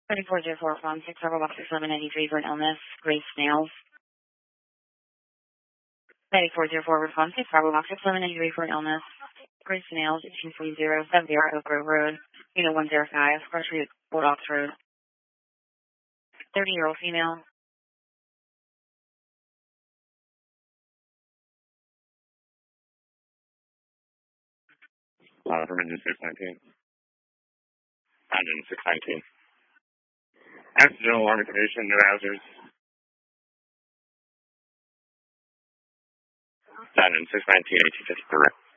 3404 from 6 Bravo Box 793 for an illness. Grace Snails. 9404 response 6 Bravo Box 793 for an illness. Grace Snails, 183070 Oak Grove Road, Unit 105, Cross Street, Old Ox Road. 30-year-old female. From engine 619. Engine 619. Accidental alarm information, no hazards. Engine 619, 1853.